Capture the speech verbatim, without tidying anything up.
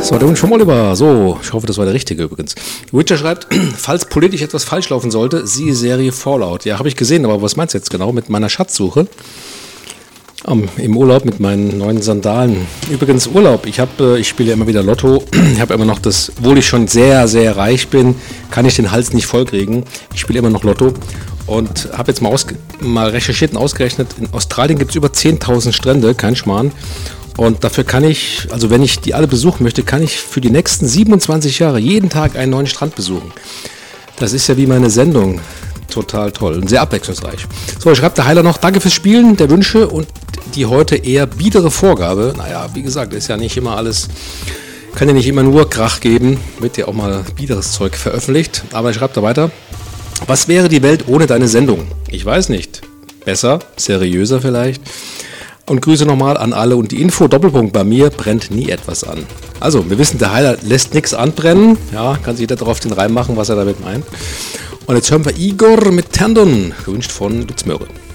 Das war der Wunsch vom Oliver. So, ich hoffe, das war der richtige übrigens. Witcher schreibt, falls politisch etwas falsch laufen sollte, siehe Serie Fallout. Ja, habe ich gesehen, aber was meinst du jetzt genau mit meiner Schatzsuche? Um, Im Urlaub mit meinen neuen Sandalen. Übrigens Urlaub, ich habe, äh, ich spiele ja immer wieder Lotto. Ich habe immer noch das, obwohl ich schon sehr, sehr reich bin, kann ich den Hals nicht vollkriegen. Ich spiele immer noch Lotto und habe jetzt mal, ausge- mal recherchiert und ausgerechnet, in Australien gibt es über zehntausend Strände, kein Schmarrn. Und dafür kann ich, also wenn ich die alle besuchen möchte, kann ich für die nächsten siebenundzwanzig Jahre jeden Tag einen neuen Strand besuchen. Das ist ja wie meine Sendung. Total toll und sehr abwechslungsreich. So, schreibt der Heiler noch, danke fürs Spielen der Wünsche und die heute eher biedere Vorgabe. Naja, wie gesagt, ist ja nicht immer alles, kann ja nicht immer nur Krach geben, wird ja auch mal biederes Zeug veröffentlicht. Aber schreibt da weiter, was wäre die Welt ohne deine Sendung? Ich weiß nicht. Besser, seriöser vielleicht. Und Grüße nochmal an alle und die Info, Doppelpunkt, bei mir brennt nie etwas an. Also, wir wissen, der Heiler lässt nichts anbrennen. Ja, kann sich jeder darauf den Reim machen, was er damit meint. Und jetzt hören wir Igor mit Tandon, gewünscht von Lutz Möhre.